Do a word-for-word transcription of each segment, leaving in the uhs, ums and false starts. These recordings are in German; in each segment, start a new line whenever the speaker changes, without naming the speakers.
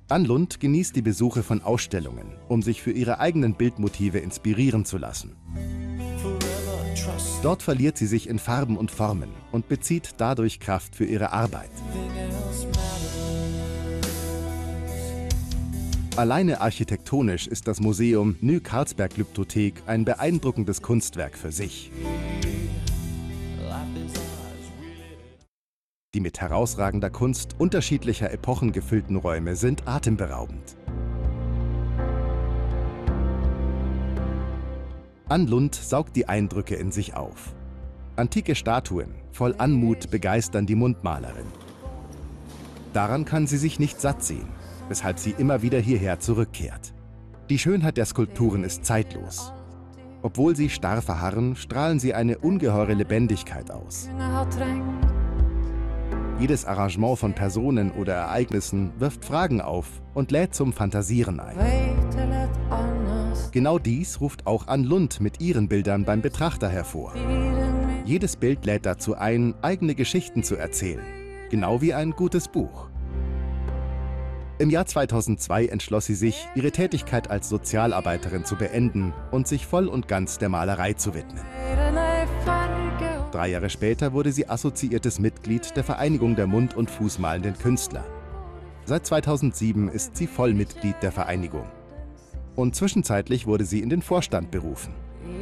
Ann Lund genießt die Besuche von Ausstellungen, um sich für ihre eigenen Bildmotive inspirieren zu lassen. Dort verliert sie sich in Farben und Formen und bezieht dadurch Kraft für ihre Arbeit. Alleine architektonisch ist das Museum Ny-Carlsberg-Glyptothek ein beeindruckendes Kunstwerk für sich. Die mit herausragender Kunst unterschiedlicher Epochen gefüllten Räume sind atemberaubend. Ann Lund saugt die Eindrücke in sich auf. Antike Statuen voll Anmut begeistern die Mundmalerin. Daran kann sie sich nicht satt sehen, weshalb sie immer wieder hierher zurückkehrt. Die Schönheit der Skulpturen ist zeitlos. Obwohl sie starr verharren, strahlen sie eine ungeheure Lebendigkeit aus. Jedes Arrangement von Personen oder Ereignissen wirft Fragen auf und lädt zum Fantasieren ein. Genau dies ruft auch Ann Lund mit ihren Bildern beim Betrachter hervor. Jedes Bild lädt dazu ein, eigene Geschichten zu erzählen, genau wie ein gutes Buch. Im Jahr zweitausendzwei entschloss sie sich, ihre Tätigkeit als Sozialarbeiterin zu beenden und sich voll und ganz der Malerei zu widmen. Drei Jahre später wurde sie assoziiertes Mitglied der Vereinigung der Mund- und Fußmalenden Künstler. Seit zweitausendsieben ist sie Vollmitglied der Vereinigung. Und zwischenzeitlich wurde sie in den Vorstand berufen.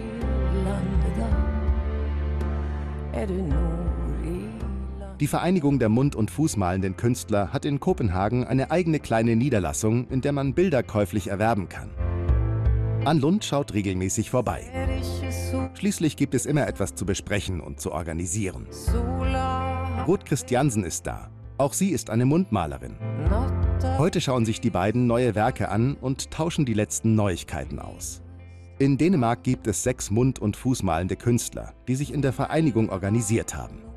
Die Vereinigung der Mund- und Fußmalenden Künstler hat in Kopenhagen eine eigene kleine Niederlassung, in der man Bilder käuflich erwerben kann. Ann Lund schaut regelmäßig vorbei. Schließlich gibt es immer etwas zu besprechen und zu organisieren. Ruth Christiansen ist da. Auch sie ist eine Mundmalerin. Heute schauen sich die beiden neue Werke an und tauschen die letzten Neuigkeiten aus. In Dänemark gibt es sechs Mund- und Fußmalende Künstler, die sich in der Vereinigung organisiert haben.